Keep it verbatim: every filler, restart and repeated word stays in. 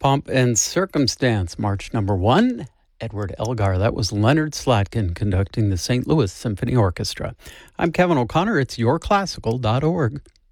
Pomp and Circumstance, March number one, Edward Elgar. That was Leonard Slatkin conducting the Saint Louis Symphony Orchestra. I'm Kevin O'Connor. It's your classical dot org.